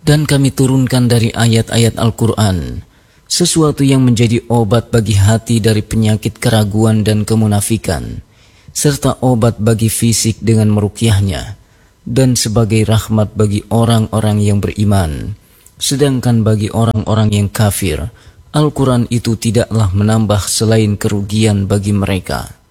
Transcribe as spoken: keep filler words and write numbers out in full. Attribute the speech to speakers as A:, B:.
A: Dan kami turunkan dari ayat-ayat Al-Quran sesuatu yang menjadi obat bagi hati dari penyakit keraguan dan kemunafikan, serta obat bagi fisik dengan meruqyahnya, dan sebagai rahmat bagi orang-orang yang beriman. Sedangkan bagi orang-orang yang kafir, Al-Quran itu tidaklah menambah selain kerugian bagi mereka.